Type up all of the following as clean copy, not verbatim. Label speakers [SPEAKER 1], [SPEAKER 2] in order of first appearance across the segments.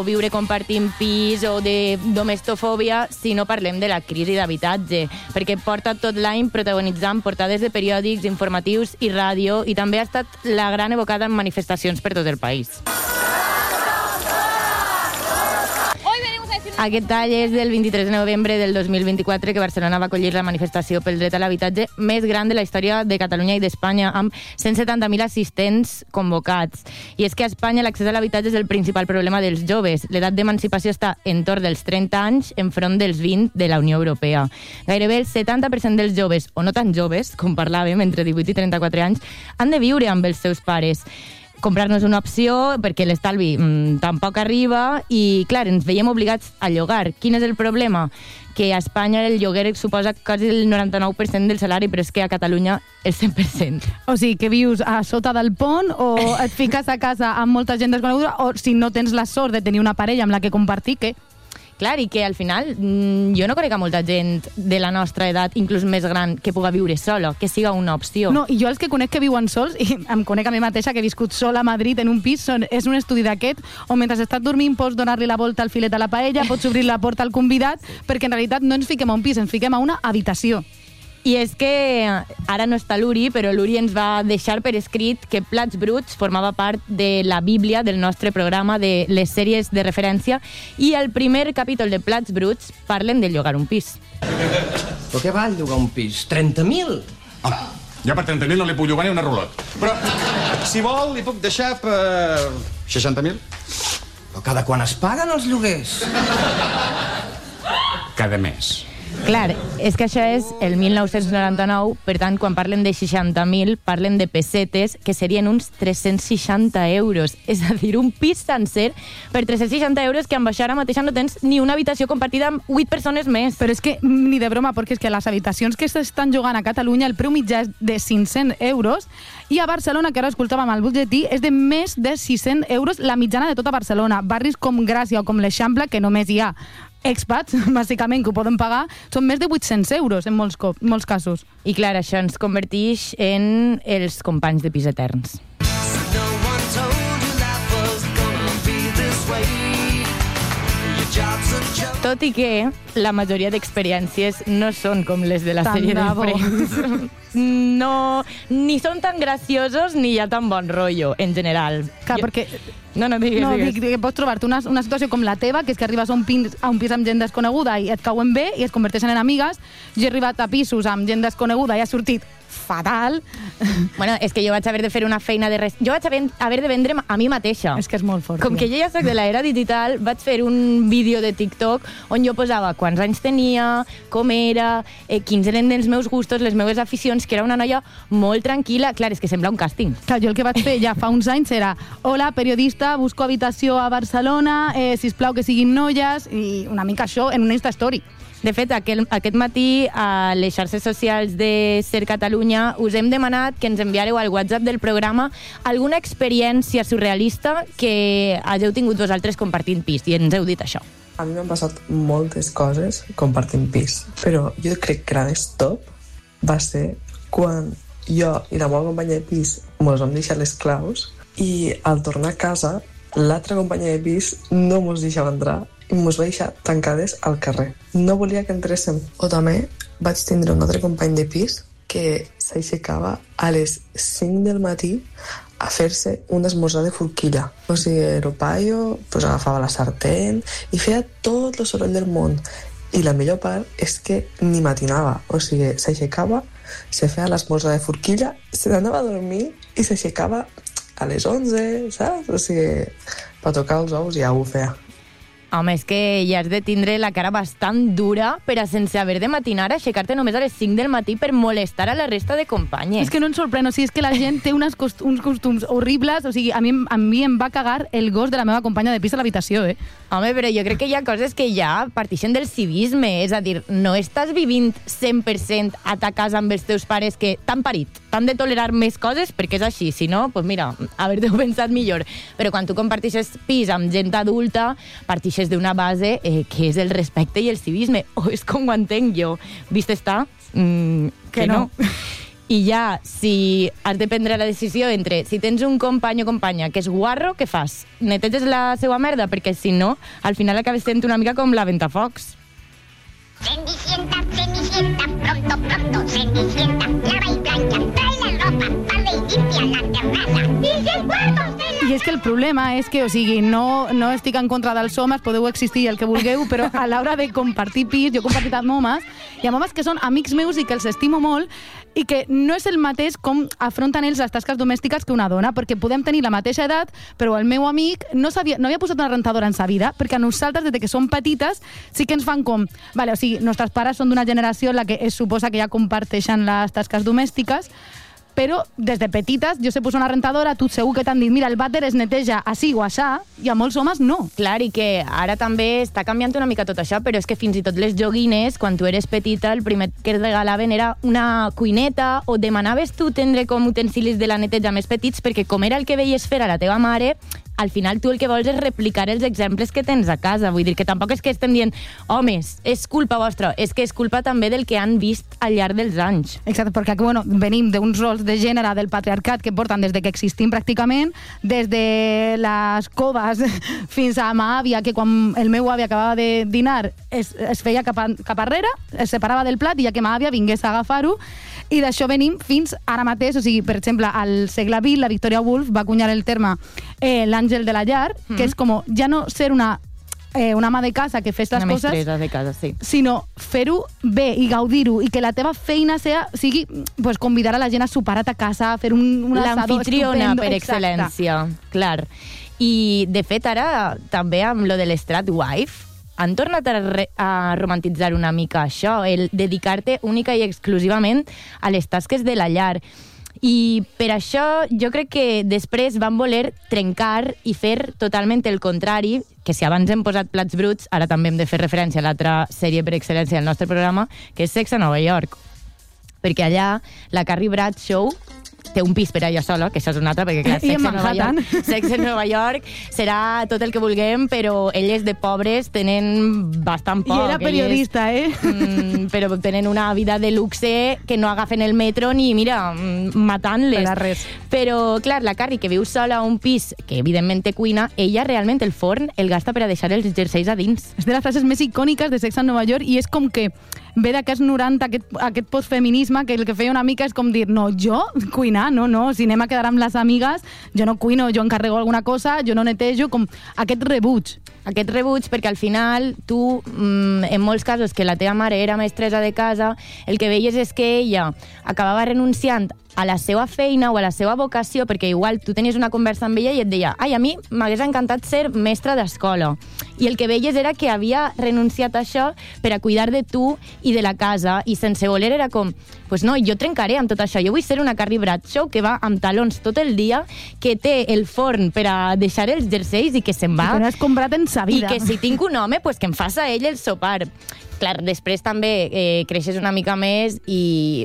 [SPEAKER 1] viure compartint pis o de domestofòbia si no parlem de la crisi d'habitatge, perquè porta tot l'any protagonitzant portades de periòdics, informatius i ràdio, i també ha estat la gran evocada en manifestacions per tot el país. Aquest tall és del 23 de novembre del 2024, que Barcelona va acollir la manifestació pel dret a l'habitatge més gran de la història de Catalunya i d'Espanya, amb 170.000 assistents convocats. I és que a Espanya l'accés a l'habitatge és el principal problema dels joves. L'edat d'emancipació està entorn dels 30 anys enfront dels 20 de la Unió Europea. Gairebé el 70% dels joves, o no tan joves, com parlàvem, entre 18 i 34 anys, han de viure amb els seus pares. Comprar-nos una opció perquè l'estalvi tampoc arriba i, clar, ens veiem obligats a llogar. Quin és el problema? Que a Espanya el lloguer suposa quasi el 99% del salari, però és que a Catalunya el 100%.
[SPEAKER 2] O sigui, que vius a sota del pont o et fiques a casa amb molta gent desconeguda, o si no tens la sort de tenir una parella amb la que compartir, què?
[SPEAKER 1] Clar, i que al final jo no conec a molta gent de la nostra edat, inclús més gran, que puga viure sola, que siga una opció.
[SPEAKER 2] No, i jo els que conec que viuen sols, i em conec a mi mateixa, que he viscut sola a Madrid en un pis, és un estudi d'aquest, on mentre estàs dormint pots donar-li la volta al filet a la paella, pots obrir la porta al convidat, perquè en realitat no ens fiquem a un pis, ens fiquem a una habitació.
[SPEAKER 1] I és que ara no està l'Uri, però l'Uri ens va deixar per escrit que Plats Bruts formava part de la Bíblia del nostre programa, de les sèries de referència, i el primer capítol de Plats Bruts parlen de llogar un pis.
[SPEAKER 3] Però què val llogar un pis? 30.000?
[SPEAKER 4] Home, jo per 30.000 no li puc llogar ni una rulot. Però, si vol, li puc deixar per 60.000.
[SPEAKER 3] Però cada quan es paguen els lloguers?
[SPEAKER 4] Cada mes.
[SPEAKER 1] Clar, és que això és el 1999, per tant, quan parlen de 60.000, parlen de pessetes, que serien uns 360 euros. És a dir, un pis sencer per 360 euros, que amb això ara mateix no tens ni una habitació compartida amb 8 persones més.
[SPEAKER 2] Però és que, ni de broma, perquè és que les habitacions que s'estan jugant a Catalunya, el preu mitjà és de 500 euros, i a Barcelona, que ara escoltàvem el butlletí, és de més de 600 euros la mitjana de tota Barcelona. Barris com Gràcia o com l'Eixample, que només hi ha expats, bàsicament, que ho poden pagar, són més de 800 euros en molts casos.
[SPEAKER 1] I clar, això ens converteix en els companys de pis eterns. Tot i que la majoria d'experiències no són com les de la sèrie de Friends. No, ni són tan graciosos ni hi ha tan bon rotllo, en general.
[SPEAKER 2] Clar, perquè...
[SPEAKER 1] No, digues.
[SPEAKER 2] Que pots trobar-te una situació com la teva, que és que arribes a un pis amb gent desconeguda i et cauen bé i es converteixen en amigues. Jo he arribat a pisos amb gent desconeguda i ha sortit fatal.
[SPEAKER 1] Bueno, és que jo vaig haver de fer una feina de res. Jo vaig haver de vendre'm a mi mateixa.
[SPEAKER 2] És que és molt fort.
[SPEAKER 1] Com que jo ja soc de l'era digital, vaig fer un vídeo de TikTok on jo posava quants anys tenia, com era, quins eren els meus gustos, les meves aficions, que era una noia molt tranquil·la. Clar, és que sembla un càsting.
[SPEAKER 2] Clar, jo el que vaig fer ja fa uns anys era: hola, periodista, busco habitació a Barcelona, sisplau que siguin noies, i una mica això en una Insta Story.
[SPEAKER 1] De fet, aquest matí a les xarxes socials de Ser Catalunya us hem demanat que ens enviareu al WhatsApp del programa alguna experiència surrealista que hàgiu tingut vosaltres compartint pis, i ens heu dit això.
[SPEAKER 5] A mi m'han passat moltes coses compartint pis, però jo crec que la més top va ser quan jo i la meva companya de pis mos vam deixar les claus i al tornar a casa l'altra companya de pis no mos deixava entrar i mos va deixar tancades al carrer. No volia que entréssim. O també vaig tindre un altre company de pis que s'aixecava a les 5 del matí a fer-se un esmorzar de forquilla. O sigui, el paio pues, agafava la sartén i feia tot el soroll del món. I la millor part és que ni matinava. O sigui, s'aixecava, se feia l'esmorzar de forquilla, se n'anava a dormir i s'aixecava a les 11, saps? O sigui, per tocar els ous ja ho feia.
[SPEAKER 1] Home, és que ja has de tindre la cara bastant dura per a, sense haver de matinar, aixecar-te només a les 5 del matí per molestar a la resta de companyes.
[SPEAKER 2] És que no ens sorprèn, o sigui, és que la gent té uns costums horribles, o sigui, a mi em va cagar el gos de la meva companya de pis a l'habitació,
[SPEAKER 1] Home, però jo crec que hi ha coses que ja partixen del civisme, és a dir, no estàs vivint 100% a ta casa amb els teus pares que t'han parit, t'han de tolerar més coses perquè és així, si no, doncs mira, haver-t'ho pensat millor. Però quan tu compartixes pis amb gent adulta, partixes d'una base que és el respecte i el civisme, o és com ho entenc jo. Vist està? Que no. I ja, si has de prendre la decisió entre si tens un company o companya que és guarro, què fas? Neteges la seva merda? Perquè si no, al final acabes sent una mica com la Ventafocs.
[SPEAKER 6] Cenicienta, Cenicienta, pronto, pronto, Cenicienta, lava y plancha, trae la ropa, barre y limpia la terraza. ¡Y 100 cuartos de la...
[SPEAKER 2] I és que el problema és que, o sigui, no estic en contra dels homes, podeu existir el que vulgueu, però a l'hora de compartir pis, jo he compartit amb homes, i amb homes que són amics meus i que els estimo molt, i que no és el mateix com afronten ells les tasques domèstiques que una dona, perquè podem tenir la mateixa edat, però el meu amic no havia posat una rentadora en sa vida, perquè a nosaltres, des que som petites, sí que ens fan com... Vale, o sigui, nostres pares són d'una generació en la que es suposa que ja comparteixen les tasques domèstiques, però des de petites jo sé posar una rentadora, tu segur que t'han dit mira, el vàter es neteja així o aixà, i a molts homes no.
[SPEAKER 1] Clar, i que ara també està canviant una mica tot això, però és que fins i tot les joguines, quan tu eres petita, el primer que et regalaven era una cuineta, o demanaves tu tindre com utensilis de la neteja més petits, perquè com era el que veies fer a la teva mare, al final tu el que vols és replicar els exemples que tens a casa. Vull dir que tampoc és que estem dient homes, és culpa vostra, és que és culpa també del que han vist al llarg dels anys.
[SPEAKER 2] Exacte, perquè bueno, venim d'uns rols de gènere del patriarcat que porten des de que existim pràcticament, des de les coves fins a ma àvia, que quan el meu avi acabava de dinar es feia cap arrere, es separava del plat i ja que ma àvia vingués a agafar-ho, i d'això venim fins ara mateix. O sigui, per exemple, al segle XX la Victoria Woolf va acunyar el terme l'àngel de la llar, que és com ja no ser una ama de casa que fes les
[SPEAKER 1] una
[SPEAKER 2] coses,
[SPEAKER 1] mestressa de casa, sí,
[SPEAKER 2] sinó fer-ho bé i gaudir-ho, i que la teva feina sigui pues, convidar a la gent a sopar a ta casa, fer un asado
[SPEAKER 1] l'anfitriona
[SPEAKER 2] estupendo.
[SPEAKER 1] per excel·lència, clar. I de fet ara també amb lo de l'Stratwife han tornat a romantitzar una mica això, el dedicar-te única i exclusivament a les tasques de la llar. I per això jo crec que després van voler trencar i fer totalment el contrari, que si abans hem posat Plats bruts, ara també hem de fer referència a l'altra sèrie per excel·lència del nostre programa, que és Sex a Nova York. Perquè allà la Carrie Bradshaw té un pis per allà sola, que això és una altra, perquè clar, Sex en Nova York serà tot el que vulguem, però elles de pobres tenen bastant poc.
[SPEAKER 2] I era periodista,
[SPEAKER 1] però tenen una vida de luxe que no agafen el metro ni, mira, matant-les.
[SPEAKER 2] Per res.
[SPEAKER 1] Però, clar, la Carrie, que viu sola a un pis que evidentment té cuina, ella realment el forn el gasta per a deixar els jerseis a dins.
[SPEAKER 2] És de les frases més icòniques de Sex en Nova York, i és com que ve d'aquests 90, aquest postfeminisme, que el que feia una mica és com dir, no, jo cuinar, no, si anem a quedar amb les amigues, jo no cuino, jo encarrego alguna cosa, jo no netejo, com aquest rebuig.
[SPEAKER 1] Aquest rebuig, perquè al final tu, en molts casos que la teva mare era mestressa de casa, el que veies és que ella acabava renunciant a la seva feina o a la seva vocació, perquè igual tu tenies una conversa amb ella i et deia ai, a mi m'hagués encantat ser mestra d'escola. I el que veies era que havia renunciat a això per a cuidar de tu i de la casa, i sense voler era com, pues no, jo trencaré amb tot això, jo vull ser una Carrie Bradshaw que va amb talons tot el dia, que té el forn per a deixar els jerseis i que se'n va.
[SPEAKER 2] I que no has comprat en sa vida.
[SPEAKER 1] I que si tinc un home, pues que em faça ell el sopar. Clar, després també creixes una mica més i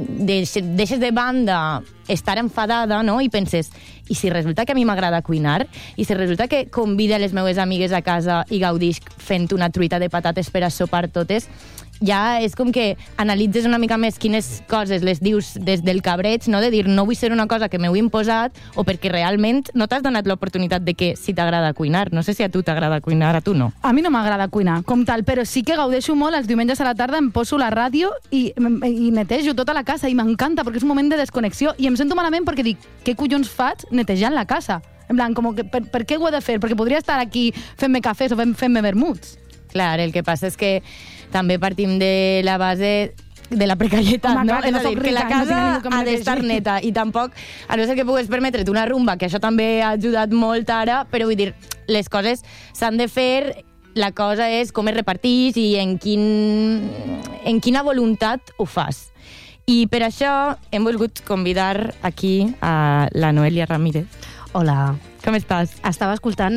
[SPEAKER 1] deixes de banda estar enfadada, no? I penses, i si resulta que a mi m'agrada cuinar? I si resulta que convida les meves amigues a casa i gaudix fent una truita de patates per a sopar totes? Ja és com que analitzes una mica més quines coses les dius des del cabreig, no? De dir, no vull ser una cosa que m'heu imposat, o perquè realment no t'has donat l'oportunitat de que si t'agrada cuinar. No sé si a tu t'agrada cuinar, a tu no.
[SPEAKER 2] A mi no m'agrada cuinar, com tal, però sí que gaudeixo molt els diumenges a la tarda, em poso la ràdio i netejo tota la casa, i m'encanta perquè és un moment de desconnexió, i em sento malament perquè dic, què collons faig netejant la casa? En plan, com que, per què ho he de fer? Perquè podria estar aquí fent-me cafès o fent-me vermuts.
[SPEAKER 1] Clar, el que passa és que també partim de la base de la precarietat,
[SPEAKER 2] home,
[SPEAKER 1] no?
[SPEAKER 2] clar, que no
[SPEAKER 1] és a dir,
[SPEAKER 2] soc
[SPEAKER 1] que la
[SPEAKER 2] rica,
[SPEAKER 1] casa
[SPEAKER 2] no tinc
[SPEAKER 1] ha d'estar neta, i tampoc, a no ser que pugues permetre't una rumba, que això també ha ajudat molt ara, però vull dir, les coses s'han de fer, la cosa és com es repartís i en quina voluntat ho fas. I per això hem volgut convidar aquí a la Noelia Ramírez.
[SPEAKER 7] Hola,
[SPEAKER 1] Com estàs?
[SPEAKER 7] Estava escoltant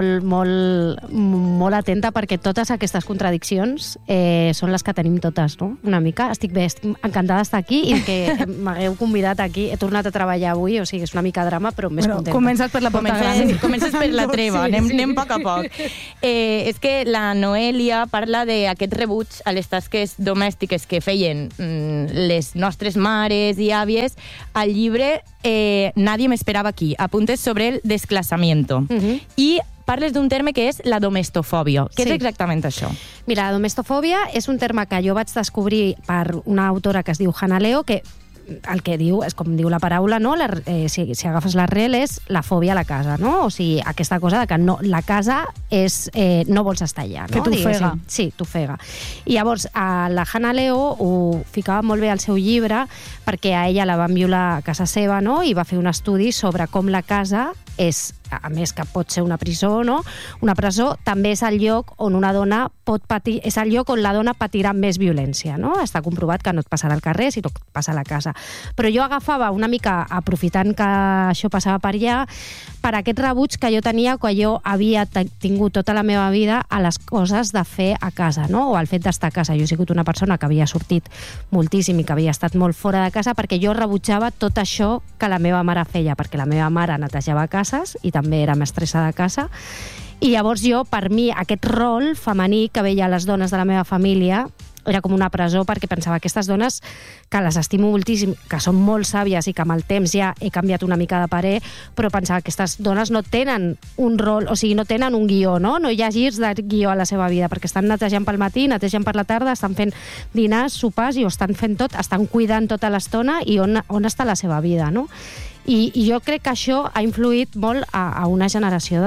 [SPEAKER 7] molt atenta perquè totes aquestes contradiccions són les que tenim totes, no? Una mica. Estic bé, estic encantada d'estar aquí i que m'hagueu convidat aquí. He tornat a treballar avui, o sigui, és una mica drama, però més contenta.
[SPEAKER 2] Comences per la porta gran.
[SPEAKER 1] Comences per la treva, anem poc a poc. És que la Noelia parla d'aquest rebuig a les tasques domèstiques que feien les nostres mares i àvies al llibre Nadie me esperaba aquí, apuntes sobre el desclasamiento. I parles d'un terme que és la domestofòbia. Què és exactament això?
[SPEAKER 7] Mira, la domestofòbia és un terme que jo vaig descobrir per una autora que es diu Hannah Leo, que el que diu, és com diu la paraula, no? Si agafes l'arrel és la fòbia a la casa, no? O sigui, aquesta cosa de que no, la casa és, no vols estar allà, no?
[SPEAKER 2] Que t'ofega.
[SPEAKER 7] Sí, t'ofega. I llavors, la Hannah Leo ho ficava molt bé al seu llibre perquè a ella la van violar a casa seva, no? I va fer un estudi sobre com la casa és, a més que pot ser una presó, no? Una presó també és el lloc on una dona pot patir, és el lloc on la dona patirà més violència, no? Està comprovat que no et passarà al carrer, sinó que et passa a la casa. Però jo agafava una mica, aprofitant que això passava per allà, per aquest rebuig que jo tenia quan jo havia tingut tota la meva vida a les coses de fer a casa, no? O al fet d'estar a casa. Jo he sigut una persona que havia sortit moltíssim i que havia estat molt fora de casa perquè jo rebutjava tot això que la meva mare feia, perquè la meva mare netejava cases i també era mestressa de casa. I llavors jo, per mi, aquest rol femení que veia les dones de la meva família era com una presó, perquè pensava aquestes dones, que les estimo moltíssim, que són molt sàvies i que amb el temps ja he canviat una mica de parer, però pensava que aquestes dones no tenen un rol, o sigui, no tenen un guió, no? No hi ha girs de guió a la seva vida, perquè estan netejant pel matí, netejant per la tarda, estan fent dinars, sopars, i ho estan fent tot, estan cuidant tota l'estona, i on està la seva vida, no? I jo crec que això ha influït molt a una generació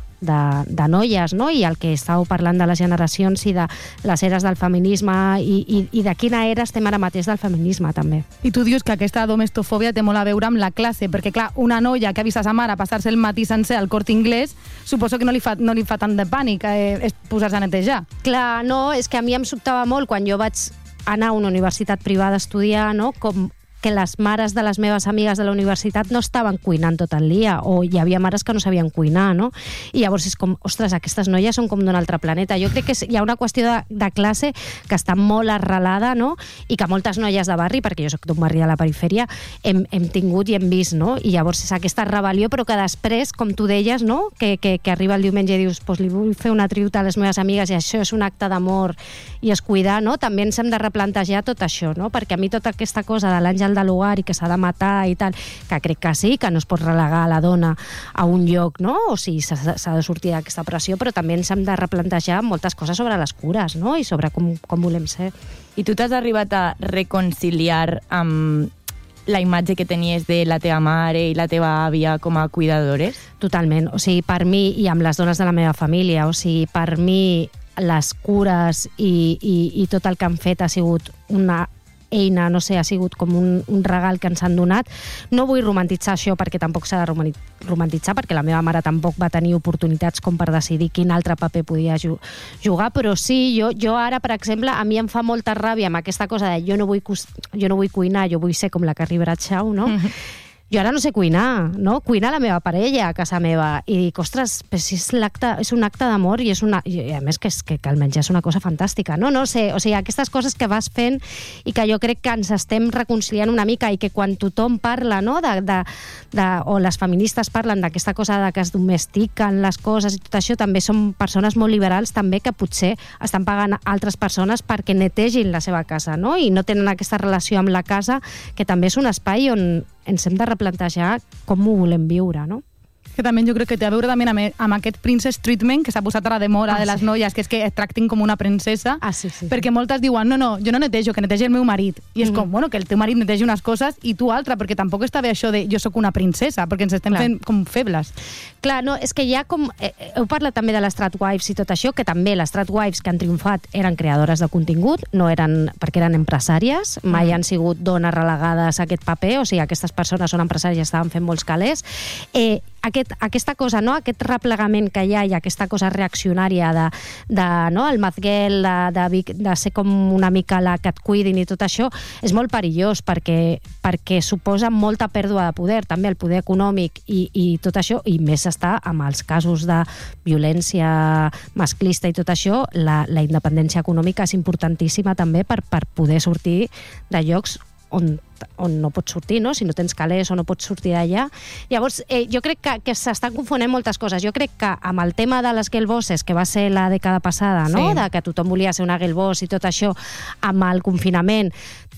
[SPEAKER 7] de noies, no? I el que estàveu parlant de les generacions i de les eres del feminisme i de quina era estem ara mateix del feminisme, també.
[SPEAKER 2] I tu dius que aquesta domestofòbia té molt a veure amb la classe, perquè, clar, una noia que ha vist a sa mare passar-se el matí sencer al Corte Inglés, suposo que no li fa tant de pànic posar-se a netejar.
[SPEAKER 7] Clar, no, és que a mi em sobtava molt quan jo vaig anar a una universitat privada a estudiar, no? Com que les mares de les meves amigues de la universitat no estaven cuinant tot el dia, o hi havia mares que no sabien cuinar, no? I llavors és com, ostres, aquestes noies són com d'un altre planeta. Jo crec que hi ha una qüestió de classe que està molt arrelada, no? I que moltes noies de barri, perquè jo soc d'un barri de la perifèria, hem tingut i hem vist, no? I llavors és aquesta rebel·lió, però que després, com tu deies, no? Que arriba el diumenge i dius, pues li vull fer una tributa a les meves amigues i això és un acte d'amor i es cuidar, no? També ens hem de replantejar tot això, no? Perquè a mi tota aquesta cosa de l'àngel de l'hogar i que s'ha de matar i tal, que crec que sí, que no es pot relegar la dona a un lloc, no? O sigui, s'ha de sortir d'aquesta pressió, però també ens hem de replantejar moltes coses sobre les cures, no? I sobre com volem ser.
[SPEAKER 1] I tu t'has arribat a reconciliar amb la imatge que tenies de la teva mare i la teva àvia com a cuidadores?
[SPEAKER 7] Totalment. O sigui, per mi i amb les dones de la meva família, o sigui, per mi les cures i tot el que han fet ha sigut una eina, no sé, ha sigut com un regal que ens han donat. No vull romantitzar això perquè tampoc s'ha de romantitzar, perquè la meva mare tampoc va tenir oportunitats com per decidir quin altre paper podia jugar, però sí, jo ara, per exemple, a mi em fa molta ràbia amb aquesta cosa de jo no vull cuinar, jo vull ser com la Carrie Bradshaw, no? Jo ara no sé cuinar, no? Cuina la meva parella a casa meva i dic, ostres, si és un acte d'amor i a més que el menjar és una cosa fantàstica, no? No sé, o sigui, aquestes coses que vas fent i que jo crec que ens estem reconciliant una mica i que quan tothom parla, no? O les feministes parlen d'aquesta cosa de que es domestiquen les coses i tot això, també són persones molt liberals també que potser estan pagant altres persones perquè netegin la seva casa, no? I no tenen aquesta relació amb la casa, que també és un espai on ens hem de replantejar com ho volem viure, no?
[SPEAKER 2] Que també jo crec que té a veure també amb aquest princess treatment que s'ha posat ara de moda de les noies, que és que es tractin com una princesa,
[SPEAKER 7] sí.
[SPEAKER 2] Perquè moltes diuen, no, jo no netejo, que netegi el meu marit. I és com, bueno, que el teu marit netegi unes coses i tu altra, perquè tampoc està bé això de jo sóc una princesa, perquè ens estem fent com febles.
[SPEAKER 7] Clar, no, és que hi ha com... heu parlat també de les Stratwives i tot això, que també les Stratwives que han triomfat eren creadores de contingut, no eren perquè eren empresàries, mai han sigut dones relegades a aquest paper, o sigui, aquestes persones són empresàries i estaven fent molts calés. aquesta cosa, no? Aquest replegament que hi ha i aquesta cosa reaccionària no? El Mazguel, de ser com una mica la que et cuidin i tot això, és molt perillós perquè suposa molta pèrdua de poder, també el poder econòmic i tot això, i més està amb els casos de violència masclista i tot això, la independència econòmica és importantíssima també per poder sortir de llocs on no pots sortir, no? Si no tens calés o no pots sortir d'allà. Llavors, jo crec que s'estan confonent moltes coses. Jo crec que amb el tema de les girl bosses, que va ser la dècada passada, no? De que tothom volia ser una girl boss i tot això, amb el confinament,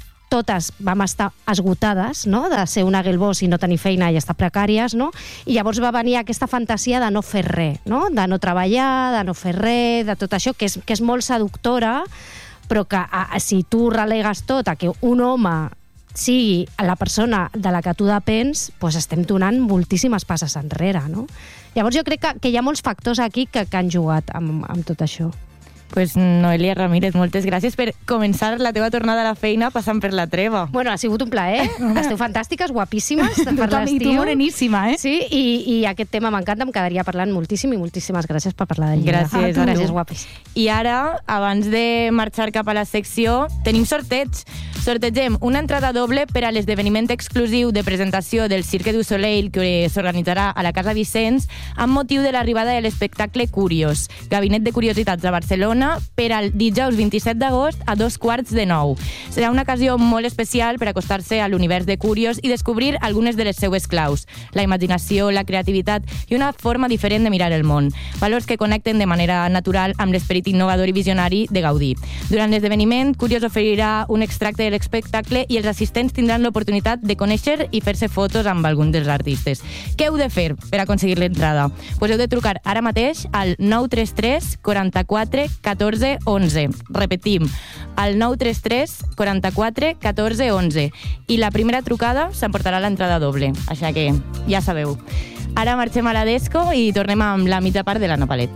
[SPEAKER 7] totes vam estar esgotades, no? De ser una girl boss i no tenir feina i estar precàries, no? I llavors va venir aquesta fantasia de no fer res, no? De no treballar, de no fer res, de tot això, que és molt seductora, però que si tu relegues tot a que un home sigui la persona de la que tu depens, doncs estem donant moltíssimes passes enrere, no? Llavors jo crec que hi ha molts factors aquí que han jugat amb tot això.
[SPEAKER 1] Pues Noelia Ramírez, moltes gràcies per començar la teva tornada a la feina passant per la treva.
[SPEAKER 7] Bueno, ha sigut un plaer. Esteu fantàstiques, guapíssimes per l'estiu.
[SPEAKER 2] I tu moreníssima, eh?
[SPEAKER 7] Sí, i aquest tema m'encanta, em quedaria parlant moltíssim i moltíssimes gràcies per parlar del llibre.
[SPEAKER 1] Gràcies,
[SPEAKER 7] guapis.
[SPEAKER 1] I ara, abans de marxar cap a la secció, tenim sorteig. Sortegem una entrada doble per a l'esdeveniment exclusiu de presentació del Cirque du Soleil que s'organitzarà a la Casa Vicenç amb motiu de l'arribada de l'espectacle Curios, Gabinet de Curiositats a Barcelona, per al dijous 27 d'agost a 8:45. Serà una ocasió molt especial per acostar-se a l'univers de Curios i descobrir algunes de les seues claus, la imaginació, la creativitat i una forma diferent de mirar el món, valors que connecten de manera natural amb l'esperit innovador i visionari de Gaudí. Durant l'esdeveniment, Curios oferirà un extracte de l'espectacle i els assistents tindran l'oportunitat de conèixer i fer-se fotos amb alguns dels artistes. Què heu de fer per aconseguir l'entrada? Pues heu de trucar ara mateix al 933 44 14 11. Repetim, al 933 44 14 11. I la primera trucada s'emportarà l'entrada doble. Així que ja sabeu. Ara marxem a la Desco i tornem amb la mitja part de l'Anna Palet.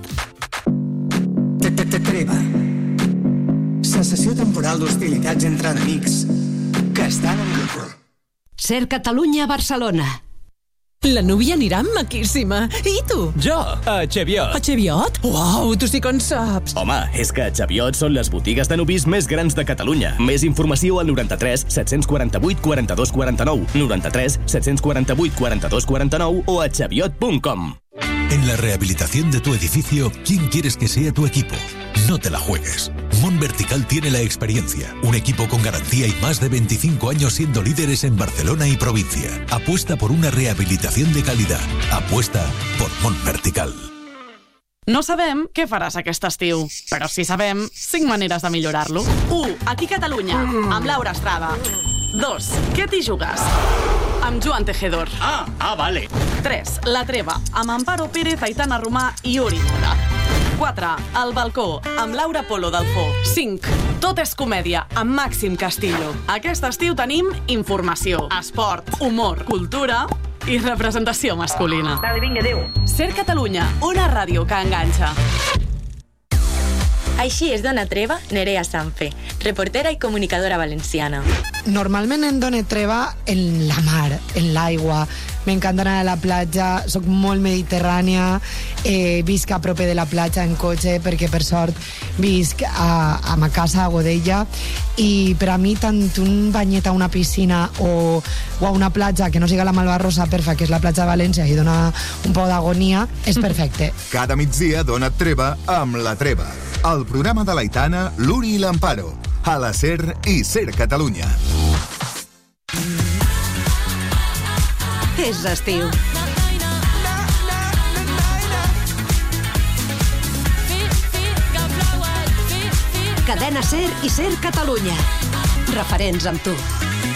[SPEAKER 8] Treva. Cessació temporal d'hostilitats entre enemics que estan en control.
[SPEAKER 9] Ser Catalunya a Barcelona.
[SPEAKER 10] La núvia anirà maquíssima. I tu?
[SPEAKER 11] Jo, a Cheviot.
[SPEAKER 10] A Cheviot? Uau, tu sí que en saps.
[SPEAKER 11] Home, és que a Cheviot són les botigues de nuvis més grans de Catalunya. Més informació al 93 748 42 49, 93 748 42 49 o a cheviot.com.
[SPEAKER 12] En la rehabilitación de tu edificio, ¿quién quieres que sea tu equipo? No te la juegues. Mon Vertical tiene la experiencia, un equipo con garantía y más de 25 años siendo líderes en Barcelona y provincia. Apuesta por una rehabilitación de calidad. Apuesta por Mon Vertical.
[SPEAKER 13] No sabem què faràs aquest estiu, però sí sabem 5 maneres de millorar-lo. 1. Aquí Catalunya, amb Laura Estrada. 2. Què t'hi jugues? Amb Joan Tejedor.
[SPEAKER 11] Vale.
[SPEAKER 13] 3. La Treva, amb Amparo Pérez, Aitana Romà i Uri Mora. 4. El Balcó, amb Laura Polo Dalfó. 5. Tot és comèdia, amb Màxim Castillo. Aquest estiu tenim informació, esport, humor, cultura i representació masculina.
[SPEAKER 14] Vale, vinga, adéu.
[SPEAKER 13] Ser Catalunya, una ràdio que enganxa.
[SPEAKER 15] Així es dona treva Nerea Sanfe, reportera i comunicadora valenciana.
[SPEAKER 16] Normalment em dono treva en la mar, en l'aigua. M'encanta anar a la platja, soc molt mediterrània, visc a prop de la platja en cotxe perquè per sort visc a ma casa a Godella i per a mi tant un banyet a una piscina o a una platja que no siga la Malvarrosa Perfa, que és la platja de València i dona un poc d'agonia, és perfecte.
[SPEAKER 17] Cada migdia dona treva amb La Treva, el programa de l'Aitana, l'Uri i l'Amparo, a la SER i SER Catalunya.
[SPEAKER 9] És estiu. Cadena SER i SER Catalunya. Referents amb tu.